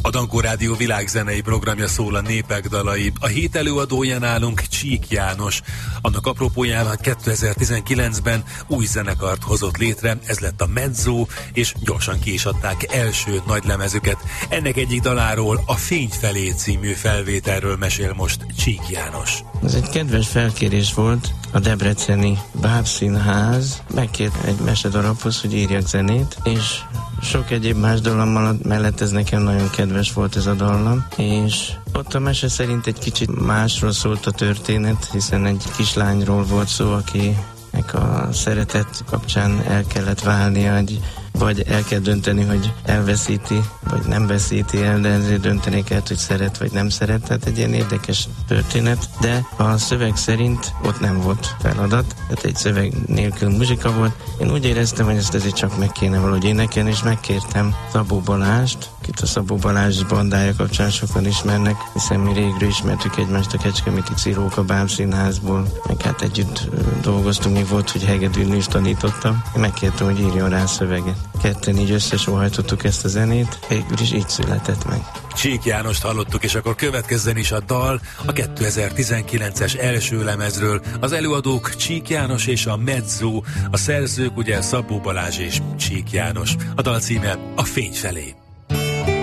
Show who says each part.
Speaker 1: A Dankó Rádió világzenei programja szól a népek dalai. A hét előadója nálunk Csík János. Annak apropóján 2019-ben új zenekart hozott létre, ez lett a Mezzo, és gyorsan ki is adták első nagylemezüket. Ennek egyik daláról, a Fény felé című felvételről mesél most Csík János.
Speaker 2: Ez egy kedves felkérés volt, a debreceni Bábszínház megkért egy mesedarabhoz, hogy írjak zenét, és sok egyéb más dallammal mellett ez nekem nagyon kedves volt ez a dallam, és ott a mese szerint egy kicsit másról szólt a történet, hiszen egy kislányról volt szó, akinek a szeretet kapcsán el kellett válnia, vagy el kell dönteni, hogy elveszíti, vagy nem veszíti el, de ezért dönteni kell, hogy szeret, vagy nem szeret. Tehát egy ilyen érdekes történet, de a szöveg szerint ott nem volt feladat, tehát egy szöveg nélkül muzsika volt. Én úgy éreztem, hogy ezt ezért csak meg kéne valahogy énekelni, és megkértem Szabó Balást, akit a Szabó Balázs bandája kapcsán sokan ismernek, hiszen mi régről ismertük egymást a Kecskeméti Ciróka Bábszínházból, meg hát együtt dolgoztunk, még volt, hogy hegedűn is tanítottam. Én megkértem, hogy írjon rá szöveget. Ketten így összesóhajtottuk ezt a zenét, végül is így született meg.
Speaker 1: Csík Jánost hallottuk, és akkor következzen is a dal a 2019-es első lemezről. Az előadók Csík János és a Mezzo, a szerzők ugye Szabó Balázs és Csík János. A dal címe a Fény felé.